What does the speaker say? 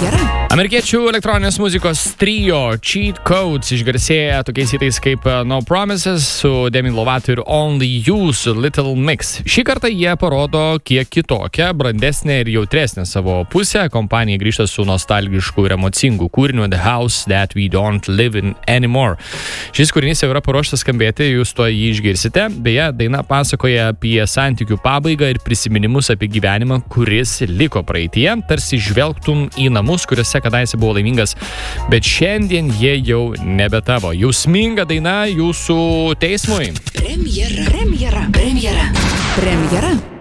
Amerikiečių elektroninės muzikos trio Cheat Codes išgarsėja tokiais hitais kaip No Promises su Demi Lovato ir Only You su Little Mix. Šį kartą jie parodo kiek kitokią, brandesnę ir jautresnę savo pusę. Kompanija grįžta su nostalgišku ir emocingu kūriniu The House That We Don't Live In Anymore. Šis kūrinys jau yra paruoštas skambėti, jūs to jį išgirsite. Beje, daina pasakoja apie santykių pabaigą ir prisiminimus apie gyvenimą, kuris liko praeitie. Tarsi žvelgtum į namus, kuriuose kadaise buvo laimingas, bet šiandien jie jau nebe tavo. Jausminga daina jūsų teismui. Premjera.